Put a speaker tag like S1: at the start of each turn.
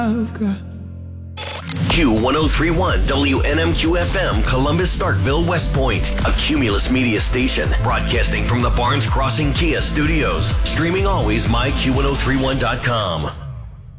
S1: I've got.
S2: Q1031 WNMQ FM, Columbus, Starkville, West Point. A Cumulus Media station broadcasting from the Barnes Crossing Kia studios. Streaming always myQ1031.com.